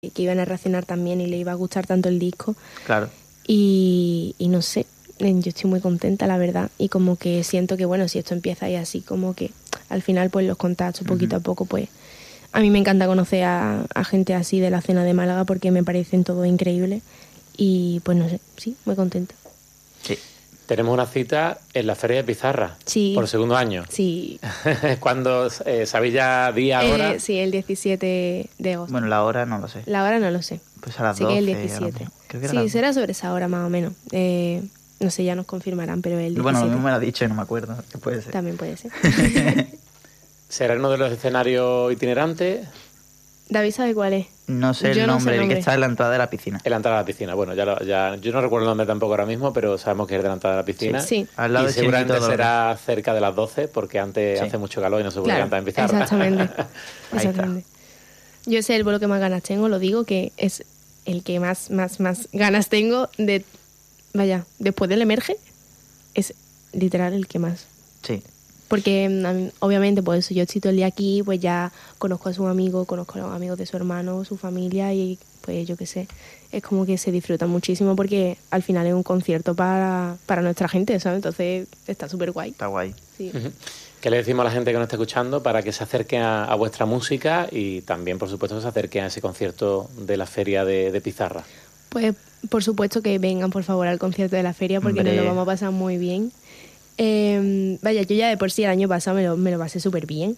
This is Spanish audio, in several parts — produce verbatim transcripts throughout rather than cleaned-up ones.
que iban a reaccionar también y le iba a gustar tanto el disco. Claro. Y, y no sé, yo estoy muy contenta, la verdad. Y como que siento que, bueno, si esto empieza y así, como que al final, pues los contactos, poquito Uh-huh. a poco, pues... A mí me encanta conocer a, a gente así de la escena de Málaga porque me parecen todos increíbles. Y pues no sé, sí, muy contenta. Sí. Tenemos una cita en la Feria de Pizarra. Sí. Por segundo año. Sí. ¿Cuándo eh, sabéis ya día, hora? Eh, sí, el diecisiete de agosto. Bueno, la hora no lo sé. La hora no lo sé. Pues a las sé doce. que es el diecisiete. Creo que era sí, las será sobre esa hora más o menos. Eh, no sé, ya nos confirmarán, pero el diecisiete. Bueno, a mí me lo ha dicho y no me acuerdo. ¿Qué puede ser? También puede ser. ¿Será uno de los escenarios itinerantes? ¿David sabe cuál es? No sé Yo el no nombre, sé el el que nombre. está en la entrada de la piscina. En la entrada de la piscina. Bueno, ya, lo, ya yo no recuerdo el nombre tampoco ahora mismo, pero sabemos que es de la entrada de la piscina. Sí, sí. Al lado y del seguramente Chiringuito será cerca de las doce, porque antes Sí. hace mucho calor y no se puede Claro, cantar en Pizarra. exactamente. Ahí exactamente. Yo sé el vuelo que más ganas tengo, lo digo, que es el que más, más, más ganas tengo de... Vaya, después del Emerge, es literal el que más. Sí. Porque a mí, obviamente, pues yo estoy todo el día aquí, pues ya conozco a sus amigos, conozco a los amigos de su hermano, su familia y pues yo qué sé. Es como que se disfruta muchísimo porque al final es un concierto para, para nuestra gente, ¿sabes? Entonces está súper guay. Está guay. Sí. Ujú. ¿Qué le decimos a la gente que nos está escuchando para que se acerquen a, a vuestra música y también, por supuesto, que se acerquen a ese concierto de la Feria de, de Pizarra? Pues por supuesto que vengan por favor al concierto de la feria porque Hombre. nos lo vamos a pasar muy bien. Eh, vaya, yo ya de por sí el año pasado me lo, me lo pasé súper bien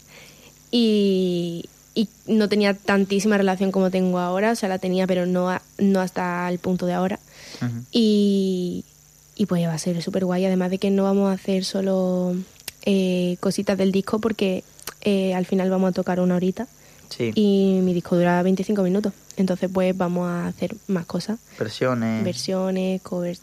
y, y no tenía tantísima relación como tengo ahora, o sea, la tenía pero no, a- no hasta el punto de ahora. Uh-huh. Y, y pues va a ser súper guay, además de que no vamos a hacer solo eh, cositas del disco porque eh, al final vamos a tocar una horita Sí. y mi disco dura veinticinco minutos, entonces pues vamos a hacer más cosas, Versiones. versiones, covers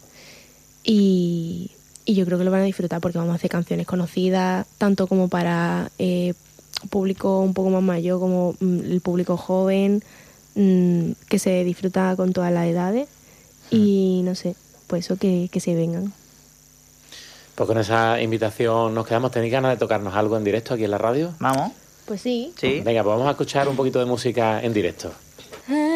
y, y yo creo que lo van a disfrutar porque vamos a hacer canciones conocidas tanto como para eh, público un poco más mayor como mm, el público joven, mm, que se disfruta con todas las edades y no sé, pues eso, que, que se vengan. Pues con esa invitación nos quedamos. ¿Tenéis ganas de tocarnos algo en directo aquí en la radio? Vamos. Pues sí. Sí. Venga, pues vamos a escuchar un poquito de música en directo.